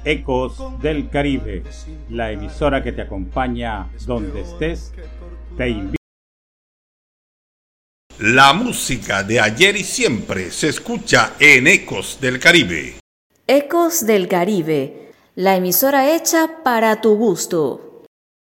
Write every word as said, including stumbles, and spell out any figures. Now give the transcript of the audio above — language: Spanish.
Ecos del Caribe, la emisora que te acompaña donde estés, te invita. La música de ayer y siempre se escucha en Ecos del Caribe. Ecos del Caribe, la emisora hecha para tu gusto.